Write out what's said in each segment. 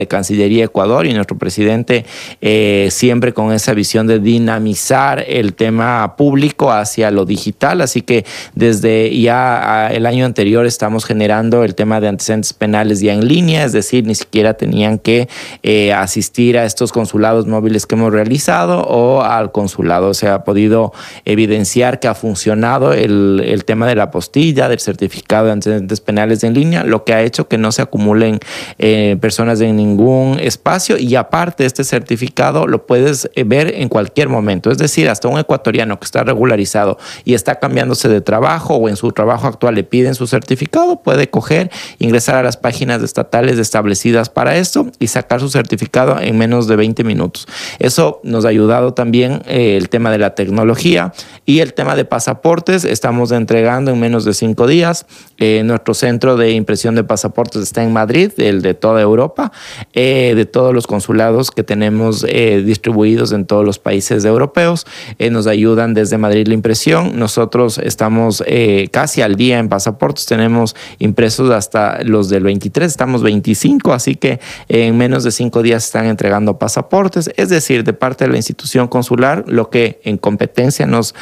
de Cancillería Ecuador y nuestro presidente siempre con esa visión de dinamizar el tema público hacia lo digital, así que desde ya el año anterior estamos generando el tema de antecedentes penales ya en línea, es decir, ni siquiera tenían que asistir a estos consulados móviles que hemos realizado o al consulado. Se ha podido evidenciar que ha funcionado el tema de la apostilla, del certificado de antecedentes penales en línea, lo que ha hecho que no se acumulen personas en ningún espacio, y aparte este certificado lo puedes ver en cualquier momento, es decir, hasta un ecuatoriano que está regularizado y está cambiándose de trabajo o en su trabajo actual le piden su certificado, puede coger, ingresar a las páginas estatales establecidas para esto y sacar su certificado en menos de 20 minutos. Eso nos ha ayudado también el tema de la tecnología y el tema de pasaportes. Estamos entregando en menos de 5 días. Nuestro centro de impresión de pasaportes está en Madrid, el de toda Europa, de todos los consulados que tenemos distribuidos en todos los países europeos. Nos ayudan desde Madrid la impresión. Nosotros estamos casi al día en pasaportes. Tenemos impresos hasta los del 23, estamos 25, así que en menos de 5 días están entregando pasaportes. Es decir, de parte de la institución consular, lo que en competencia nos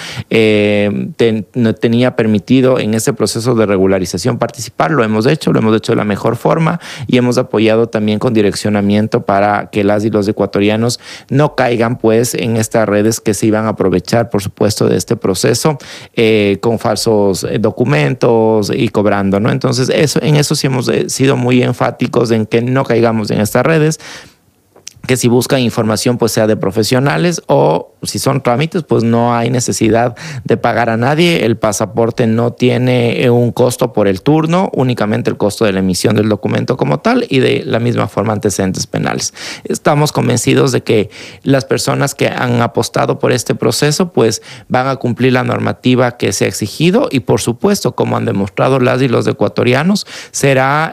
tenía permitido en ese proceso de regularización participar, lo hemos hecho de la mejor forma y hemos apoyado también con direccionamiento para que las y los ecuatorianos no caigan pues en estas redes que se iban a aprovechar, por supuesto, de este proceso con falsos documentos y cobrando, ¿no? Entonces, en eso sí hemos sido muy enfáticos en que no caigamos en estas redes, que si buscan información pues sea de profesionales, o si son trámites pues no hay necesidad de pagar a nadie. El pasaporte no tiene un costo por el turno, únicamente el costo de la emisión del documento como tal, y de la misma forma antecedentes penales. Estamos convencidos de que las personas que han apostado por este proceso pues van a cumplir la normativa que se ha exigido, y por supuesto, como han demostrado las y los ecuatorianos, será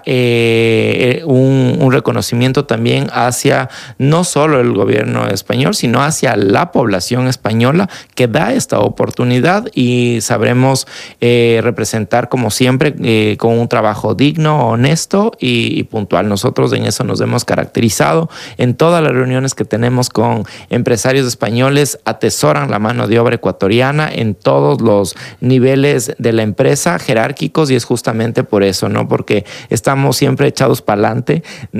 un reconocimiento también hacia no solo el gobierno español, sino hacia la población española que da esta oportunidad, y sabremos representar como siempre con un trabajo digno, honesto y puntual. Nosotros en eso nos hemos caracterizado. En todas las reuniones que tenemos con empresarios españoles atesoran la mano de obra ecuatoriana en todos los niveles de la empresa jerárquicos, y es justamente por eso, ¿no? Porque estamos siempre echados para adelante.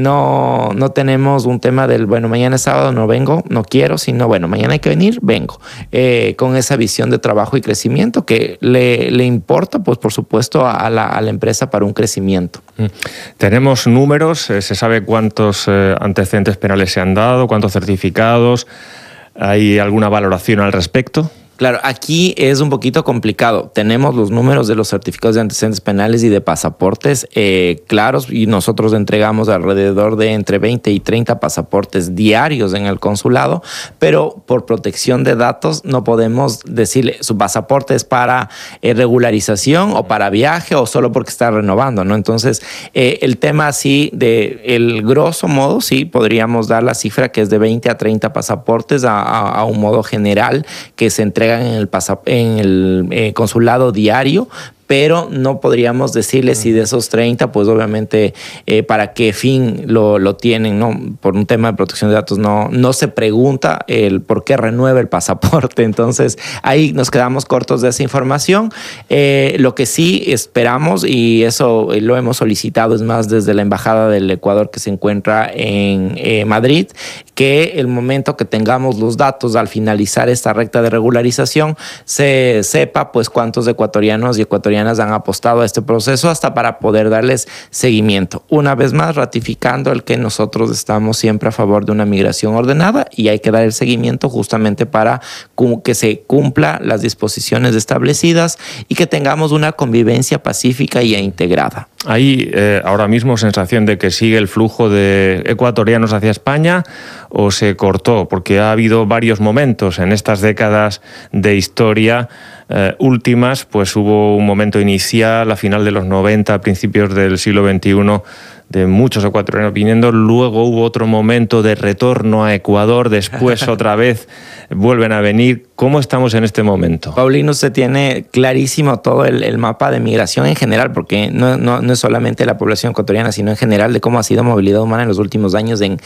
No tenemos un tema del bueno, mañana es sábado, no vengo, no quiero, sino bueno, mañana hay que venir, vengo. Con esa visión de trabajo y crecimiento que le importa, pues por supuesto, a la empresa para un crecimiento. Tenemos números, se sabe cuántos antecedentes penales se han dado, cuántos certificados, ¿hay alguna valoración al respecto? Claro, aquí es un poquito complicado. Tenemos los números de los certificados de antecedentes penales y de pasaportes claros, y nosotros entregamos alrededor de entre 20 y 30 pasaportes diarios en el consulado, pero por protección de datos no podemos decirle su pasaporte es para regularización o para viaje o solo porque está renovando, ¿no? Entonces, el tema así de el grosso modo, sí, podríamos dar la cifra que es de 20 a 30 pasaportes a un modo general que se entrega en el consulado diario, pero no podríamos decirles si de esos 30, pues obviamente para qué fin lo tienen, ¿no? Por un tema de protección de datos no se pregunta el por qué renueva el pasaporte. Entonces ahí nos quedamos cortos de esa información. Lo que sí esperamos, y eso lo hemos solicitado, es más desde la Embajada del Ecuador que se encuentra en Madrid, que el momento que tengamos los datos al finalizar esta recta de regularización se sepa pues cuántos ecuatorianos y ecuatorianas han apostado a este proceso, hasta para poder darles seguimiento. Una vez más, ratificando el que nosotros estamos siempre a favor de una migración ordenada, y hay que dar el seguimiento justamente para que se cumpla las disposiciones establecidas y que tengamos una convivencia pacífica y integrada. ¿Hay ahora mismo sensación de que sigue el flujo de ecuatorianos hacia España o se cortó? Porque ha habido varios momentos en estas décadas de historia últimas, pues hubo un momento inicial a final de los 90, a principios del siglo XXI, de muchos ecuatorianos viniendo. Luego hubo otro momento de retorno a Ecuador, después otra vez vuelven a venir. ¿Cómo estamos en este momento? Paulino, usted tiene clarísimo todo el mapa de migración en general, porque no es solamente la población ecuatoriana, sino en general de cómo ha sido movilidad humana en los últimos años en